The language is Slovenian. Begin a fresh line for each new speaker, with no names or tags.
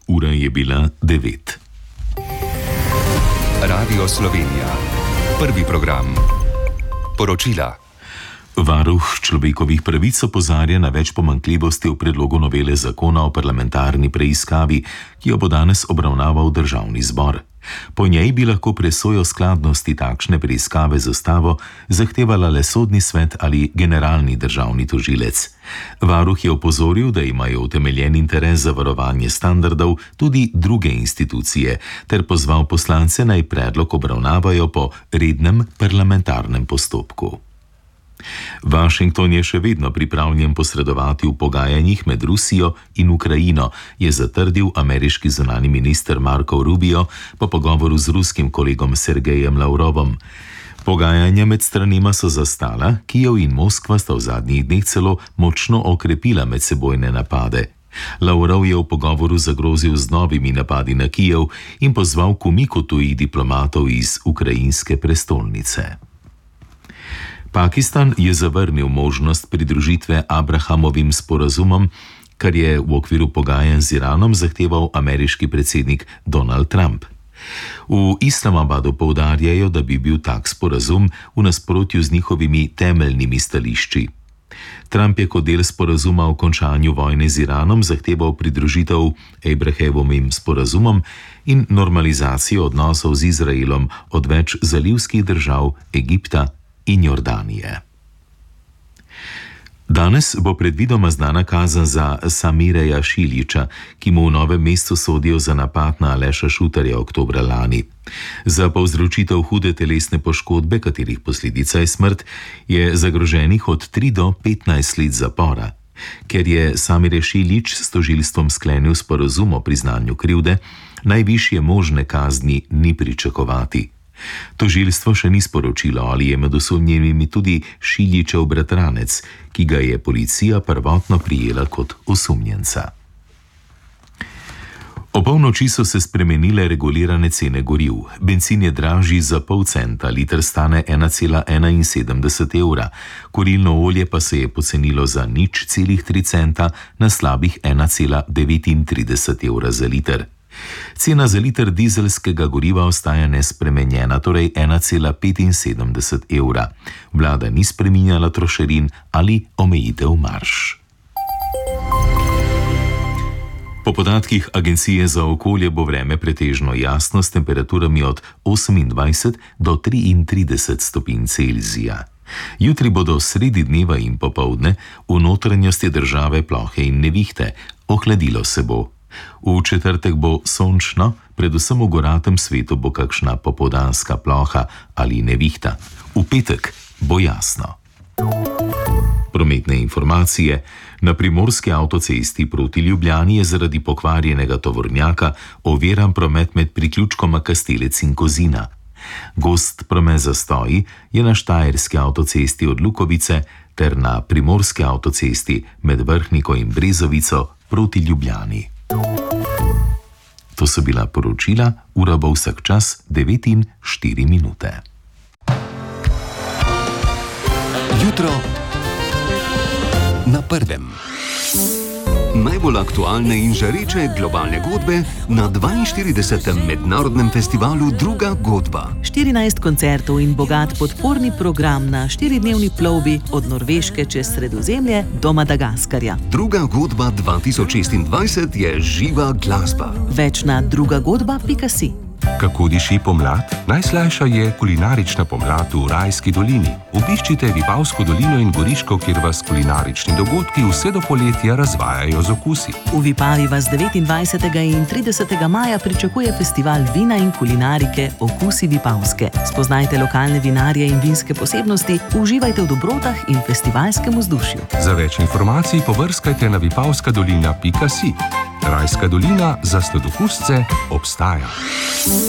Ura je bila 9.
Radio Slovenija. Prvi program. Poročila.
Varuh človekovih pravic opozarja na več pomanjkljivosti v predlogu novele zakona o parlamentarni preiskavi, ki jo bo danes obravnaval Državni zbor. Po njej bi lahko presojo skladnosti takšne preiskave z ustavo zahtevala le Sodni svet ali generalni državni tožilec. Varuh je opozoril, da imajo utemeljen interes za varovanje standardov tudi druge institucije, ter pozval poslance naj predlog obravnavajo po rednem parlamentarnem postopku. Washington je še vedno pripravljen posredovati v pogajanjih med Rusijo in Ukrajino, je zatrdil ameriški zunanji minister Marco Rubio po pogovoru z ruskim kolegom Sergejem Lavrovom. Pogajanja med stranima so zastala, Kijev in Moskva sta v zadnjih dneh celo močno okrepila medsebojne napade. Lavrov je v pogovoru zagrozil z novimi napadi na Kijev in pozval k umiku tujih diplomatov iz ukrajinske prestolnice. Pakistan je zavrnil možnost pridružitve Abrahamovim sporazumom, kar je v okviru pogajanj z Iranom zahteval ameriški predsednik Donald Trump. V Islamabadu poudarjajo, da bi bil tak sporazum v nasprotju z njihovimi temeljnimi stališči. Trump je kot del sporazuma o končanju vojne z Iranom zahteval pridružitev Abrahamovim sporazumom in normalizacijo odnosov z Izraelom od več zalivskih držav Egipta in Jordanije. Danes bo predvidoma znana kazen za Samireja Šiljića, ki mu v Novem mestu sodijo za napad na Aleša Šutarja oktobra lani. Za povzročitev hude telesne poškodbe, katerih posledica je smrt, je zagroženih od 3 do 15 let zapora. Ker je Samire Šiljić s tožilstvom sklenil sporazum o priznanju krivde, najvišje možne kazni ni pričakovati. Tožilstvo še ni sporočilo, ali je med osumljenimi tudi Šiljićev bratranec, ki ga je policija prvotno prijela kot osumljenca. Opolnoči so se spremenile regulirane cene goriv. Bencin je dražji za pol centa, liter stane 1,71 evra, kurilno olje pa se je pocenilo za 0,3 centa na slabih 1,39 evra za liter. Cena za liter dizelskega goriva ostaja nespremenjena, torej 1,75 evra. Vlada ni spreminjala trošarin ali omejitev marž. Po podatkih Agencije za okolje bo vreme pretežno jasno s temperaturami od 28 do 33 stopinj Celzija. Jutri bodo sredi dneva in popoldne v notranjosti države plohe in nevihte, ohladilo se bo. V četrtek bo sončno, predvsem v goratem svetu bo kakšna popoldanska ploha ali nevihta. V petek bo jasno. Prometne informacije. Na primorski avtocesti proti Ljubljani je zaradi pokvarjenega tovornjaka oviran promet med priključkoma Kastelec in Kozina. Gost promet zastoji je na štajerski avtocesti od Lukovice ter na primorski avtocesti med Vrhniko in Brezovico proti Ljubljani. To so bila poročila, ura bo vsak čas 9:04.
Jutro na prvem. Najbolj aktualne in žareče globalne godbe na 42. mednarodnem festivalu Druga godba.
14 koncertov in bogat podporni program na 4-dnevni plovbi od Norveške čez Sredozemlje do Madagaskarja.
Druga godba 2026 je živa glasba.
Več na drugagodba.si.
Kako diši pomlad? Najslajša je kulinarična pomlad v Rajski dolini. Obiščite Vipavsko dolino in Goriško, kjer vas kulinarični dogodki vse do poletja razvajajo z okusi.
V Vipavi vas 29. in 30. maja pričakuje festival vina in kulinarike Okusi Vipavske. Spoznajte lokalne vinarje in vinske posebnosti, uživajte v dobrotah in festivalskem vzdušju.
Za več informacij pobrskajte na vipavskadolina.si. Rajska dolina za sladokusce obstaja.